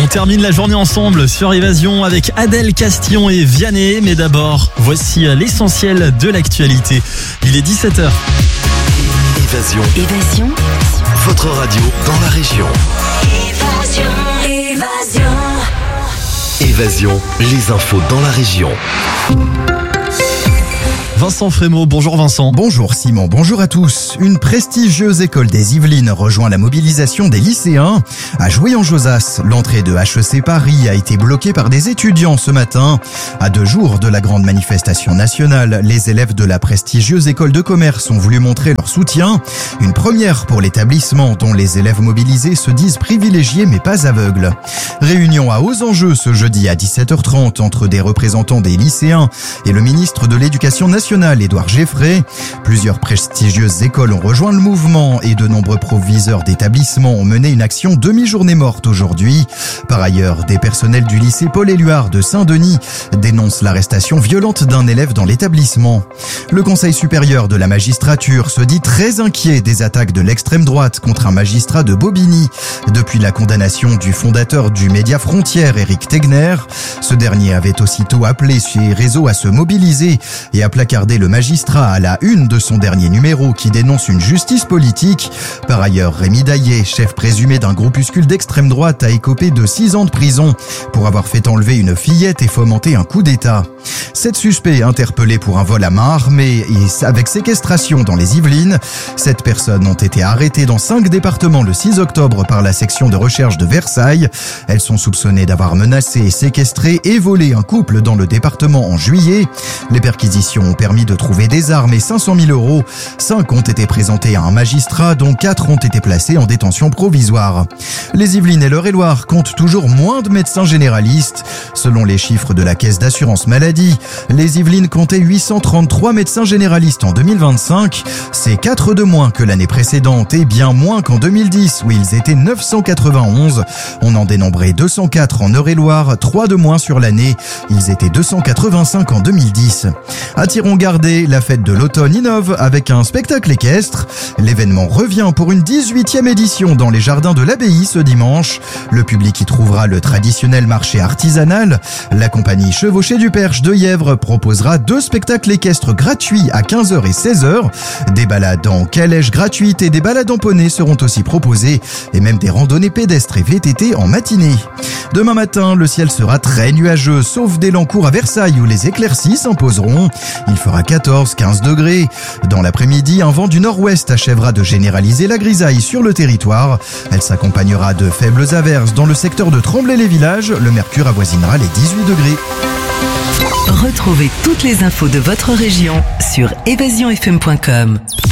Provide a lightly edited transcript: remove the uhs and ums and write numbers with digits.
termine la journée ensemble sur Évasion avec Adèle Castillon et Vianney. Mais d'abord, voici l'essentiel de l'actualité. Il est 17h. Évasion. Votre radio dans la région. Évasion, les infos dans la région. Vincent Frémaux, bonjour Vincent. Bonjour Simon, bonjour à tous. Une prestigieuse école des Yvelines rejoint la mobilisation des lycéens. À Jouy-en-Josas, l'entrée de HEC Paris a été bloquée par des étudiants ce matin. À 2 jours de la grande manifestation nationale, les élèves de la prestigieuse école de commerce ont voulu montrer leur soutien. Une première pour l'établissement dont les élèves mobilisés se disent privilégiés mais pas aveugles. Réunion à hauts enjeux ce jeudi à 17h30 entre des représentants des lycéens et le ministre de l'Éducation nationale, Édouard Geffray. Plusieurs prestigieuses écoles ont rejoint le mouvement et de nombreux proviseurs d'établissements ont mené une action demi-journée morte aujourd'hui. Par ailleurs, des personnels du lycée Paul-Éluard de Saint-Denis dénoncent l'arrestation violente d'un élève dans l'établissement. Le Conseil supérieur de la magistrature se dit très inquiet des attaques de l'extrême droite contre un magistrat de Bobigny depuis la condamnation du fondateur du Média Frontières, Éric Tegner. Ce dernier avait aussitôt appelé ses réseaux à se mobiliser et à placarder le magistrat à la une de son dernier numéro qui dénonce une justice politique. Par ailleurs, Rémi Daillet, chef présumé d'un groupuscule d'extrême droite, a écopé de 6 ans de prison pour avoir fait enlever une fillette et fomenter un coup d'État. 7 suspects interpellés pour un vol à main armée et avec séquestration dans les Yvelines. 7 personnes ont été arrêtées dans 5 départements le 6 octobre par la section de recherche de Versailles. Elles sont soupçonnées d'avoir menacé, séquestré et volé un couple dans le département en juillet. Les perquisitions ont permis de trouver des armes et 500 000 euros. 5 ont été présentés à un magistrat, dont 4 ont été placés en détention provisoire. Les Yvelines et l'Eure-et-Loir comptent toujours moins de médecins généralistes. Selon les chiffres de la Caisse d'assurance maladie, les Yvelines comptaient 833 médecins généralistes en 2025. C'est 4 de moins que l'année précédente et bien moins qu'en 2010 où ils étaient 991. On en dénombrait 204 en Eure-et-Loir, 3 de moins sur l'année. Ils étaient 285 en 2010. À Thiron-Gardé, la fête de l'automne innove avec un spectacle équestre. L'événement revient pour une 18e édition dans les jardins de l'abbaye ce dimanche. Le public y trouvera le traditionnel marché artisanal. La compagnie Chevauché du Perche de Yèvre proposera 2 spectacles équestres gratuits à 15h et 16h. Des balades en calèche gratuites et des balades en poney seront aussi proposées et même des randonnées pédestres et VTT en matinée. Demain matin, le ciel sera très nuageux, sauf dès l'encours à Versailles où les éclaircies s'imposeront. Il fera 14-15 degrés. Dans l'après-midi, un vent du nord-ouest achèvera de généraliser la grisaille sur le territoire. Elle s'accompagnera de faibles averses dans le secteur de Tremblay-les-Villages. Le mercure avoisinera les 18 degrés. Retrouvez toutes les infos de votre région sur évasionfm.com.